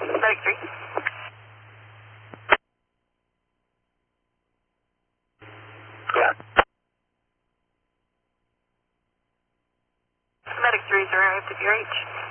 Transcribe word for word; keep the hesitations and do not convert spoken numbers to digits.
Medic three. Yeah. Medic three, zero, to your H.